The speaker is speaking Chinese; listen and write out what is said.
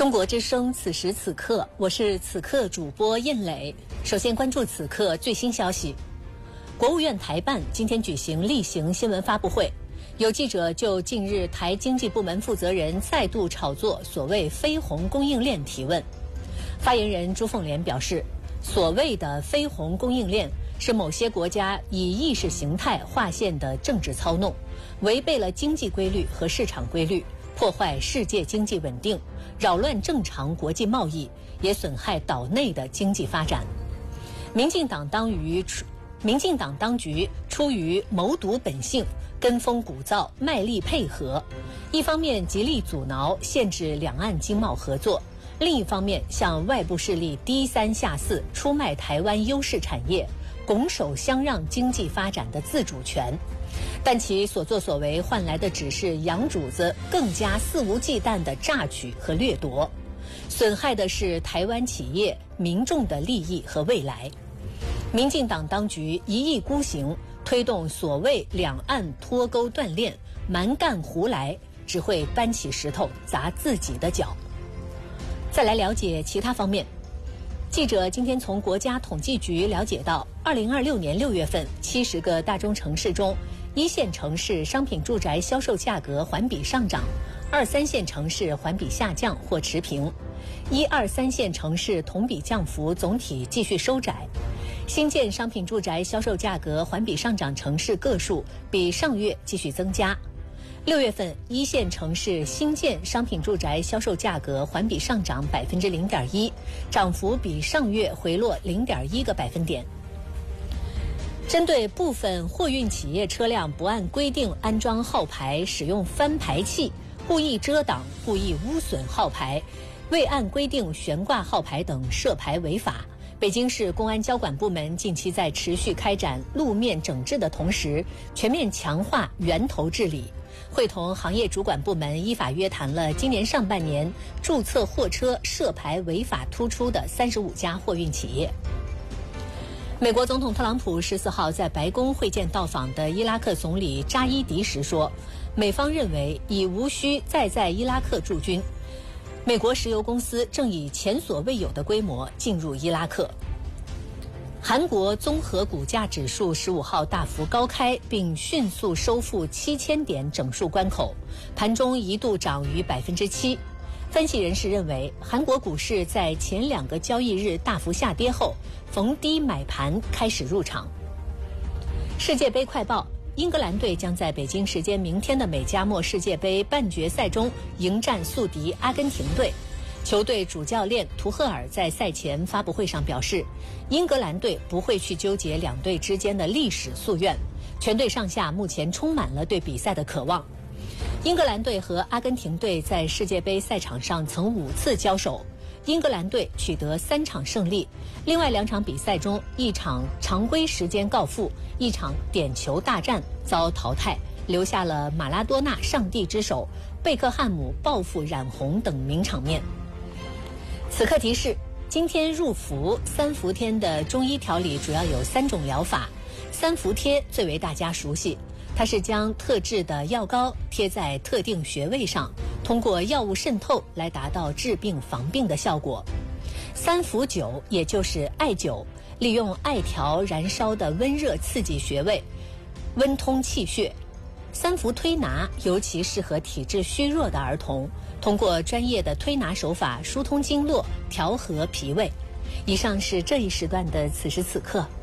中国之声此时此刻，我是此刻主播印磊。首先关注此刻最新消息。国务院台办今天举行例行新闻发布会，有记者就近日台经济部门负责人再度炒作所谓非红供应链提问。发言人朱凤莲表示，所谓的非红供应链是某些国家以意识形态划线的政治操弄，违背了经济规律和市场规律，破坏世界经济稳定，扰乱正常国际贸易，也损害岛内的经济发展。民进党当局出于谋独本性，跟风鼓噪，卖力配合，一方面极力阻挠限制两岸经贸合作，另一方面向外部势力低三下四，出卖台湾优势产业，拱手相让经济发展的自主权。但其所作所为换来的只是洋主子更加肆无忌惮的榨取和掠夺，损害的是台湾企业民众的利益和未来。民进党当局一意孤行，推动所谓两岸脱钩断链，蛮干胡来，只会搬起石头砸自己的脚。再来了解其他方面。记者今天从国家统计局了解到，2026年6月份70个大中城市中，1线城市商品住宅销售价格环比上涨，2、3线城市环比下降或持平，1、2、3线城市同比降幅总体继续收窄。新建商品住宅销售价格环比上涨城市个数比上月继续增加。6月份1线城市新建商品住宅销售价格环比上涨0.1%，涨幅比上月回落0.1个百分点。针对部分货运企业车辆不按规定安装号牌，使用翻牌器，故意遮挡、故意污损号牌，未按规定悬挂号牌等涉牌违法，北京市公安交管部门近期在持续开展路面整治的同时，全面强化源头治理，会同行业主管部门依法约谈了今年上半年注册货车涉牌违法突出的35家货运企业。美国总统特朗普14号在白宫会见到访的伊拉克总理扎伊迪时说，美方认为已无需再在伊拉克驻军。美国石油公司正以前所未有的规模进入伊拉克。韩国综合股价指数15号大幅高开，并迅速收复7000点整数关口，盘中一度涨逾7%。分析人士认为，韩国股市在前2个交易日大幅下跌后，逢低买盘开始入场。世界杯快报：英格兰队将在北京时间明天的美加墨世界杯半决赛中迎战宿敌阿根廷队。球队主教练图赫尔在赛前发布会上表示，英格兰队不会去纠结两队之间的历史夙愿，全队上下目前充满了对比赛的渴望。英格兰队和阿根廷队在世界杯赛场上曾5次交手，英格兰队取得3场胜利，另外2场比赛中，1场常规时间告负，1场点球大战遭淘汰，留下了马拉多纳上帝之手、贝克汉姆报复染红等名场面。此刻提示：今天入伏3伏天的中医调理主要有3种疗法。3伏贴最为大家熟悉，它是将特制的药膏贴在特定穴位上，通过药物渗透来达到治病防病的效果。3伏灸也就是艾灸，利用艾条燃烧的温热刺激穴位，温通气血。3伏推拿尤其适合体质虚弱的儿童，通过专业的推拿手法疏通经络，调和脾胃。以上是这一时段的此时此刻。